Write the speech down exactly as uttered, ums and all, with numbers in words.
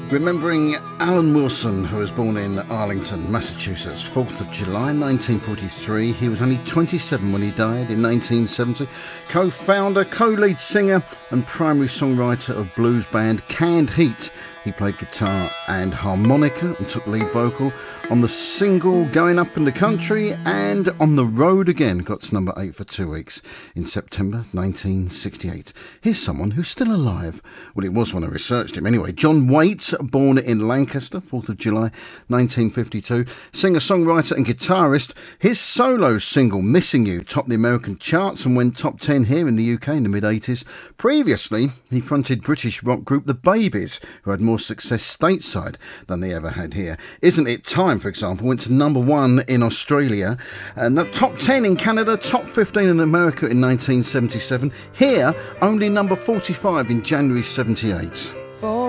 Remembering Alan Wilson, who was born in Arlington, Massachusetts, fourth of July nineteen forty-three. He was only twenty-seven when he died in nineteen seventy. Co-founder, co-lead singer and primary songwriter of blues band Canned Heat. He played guitar and harmonica and took lead vocal on the single Going Up in the Country and On the Road Again. Got to number eight for two weeks in September nineteen sixty-eight. Here's someone who's still alive. Well, it was when I researched him anyway. John Waite, born in Lancaster, fourth of July nineteen fifty-two. Singer, songwriter and guitarist. His solo single Missing You topped the American charts and went top ten here in the U K in the mid eighties. Previously, he fronted British rock group The Babies, who had more success stateside than they ever had here. Isn't It Time, for example, went to number one in Australia, and top ten in Canada, top fifteen in America in nineteen seventy-seven. Here, only number forty-five in January seventy-eight.